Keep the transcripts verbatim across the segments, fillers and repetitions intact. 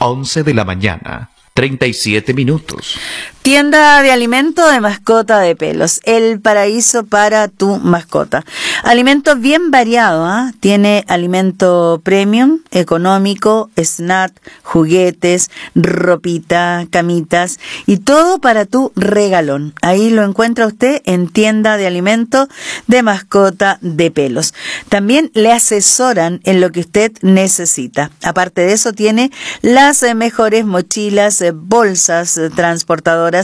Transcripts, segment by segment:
once de la mañana, treinta y siete minutos. Tienda de alimento de mascota de Pelos, el paraíso para tu mascota. Alimento bien variado, ¿eh? Tiene alimento premium, económico, snack, juguetes, ropita, camitas y todo para tu regalón. Ahí lo encuentra usted en Tienda de alimento de mascota de Pelos. También le asesoran en lo que usted necesita. Aparte de eso, tiene las mejores mochilas, bolsas transportadoras,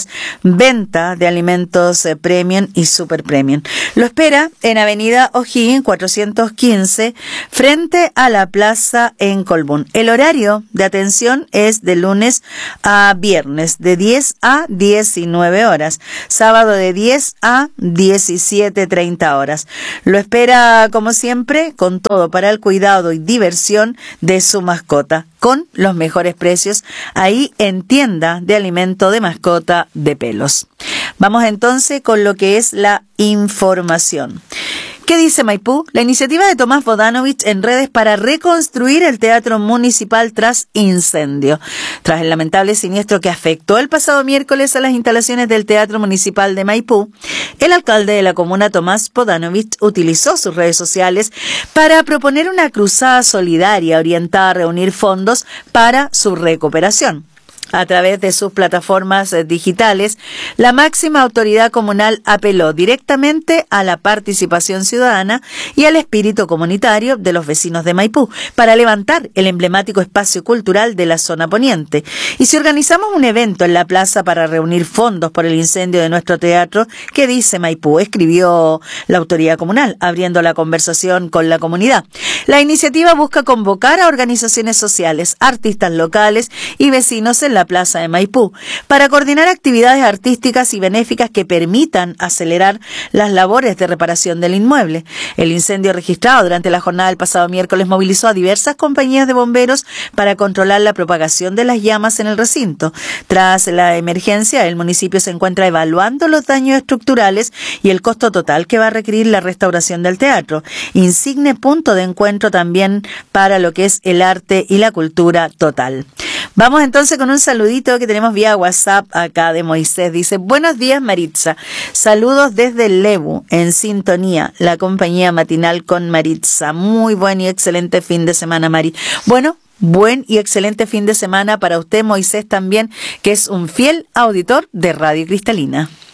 venta de alimentos eh, premium y super premium. Lo espera en Avenida O'Higgins cuatrocientos quince, frente a la plaza en Colbún. El horario de atención es de lunes a viernes, de diez a diecinueve horas, sábado de diez a diecisiete treinta horas. Lo espera, como siempre, con todo para el cuidado y diversión de su mascota, con los mejores precios, ahí en Tienda de alimento de mascota de Pelos. Vamos entonces con lo que es la información. ¿Qué dice Maipú? La iniciativa de Tomás Bodanovich en redes para reconstruir el Teatro Municipal tras incendio. Tras el lamentable siniestro que afectó el pasado miércoles a las instalaciones del Teatro Municipal de Maipú, el alcalde de la comuna, Tomás Bodanovich, utilizó sus redes sociales para proponer una cruzada solidaria orientada a reunir fondos para su recuperación. A través de sus plataformas digitales, la máxima autoridad comunal apeló directamente a la participación ciudadana y al espíritu comunitario de los vecinos de Maipú para levantar el emblemático espacio cultural de la zona poniente. Y si organizamos un evento en la plaza para reunir fondos por el incendio de nuestro teatro, ¿qué dice Maipú?, escribió la autoridad comunal, abriendo la conversación con la comunidad. La iniciativa busca convocar a organizaciones sociales, artistas locales y vecinos en la la plaza de Maipú para coordinar actividades artísticas y benéficas que permitan acelerar las labores de reparación del inmueble. El incendio registrado durante la jornada del pasado miércoles movilizó a diversas compañías de bomberos para controlar la propagación de las llamas en el recinto. Tras la emergencia, el municipio se encuentra evaluando los daños estructurales y el costo total que va a requerir la restauración del teatro, insigne punto de encuentro también para lo que es el arte y la cultura total. Vamos entonces con un saludito que tenemos vía WhatsApp acá de Moisés. Dice: buenos días, Maritza. Saludos desde el Lebu, en sintonía, la compañía matinal con Maritza. Muy buen y excelente fin de semana, Mari. Bueno, buen y excelente fin de semana para usted, Moisés, también, que es un fiel auditor de Radio Cristalina.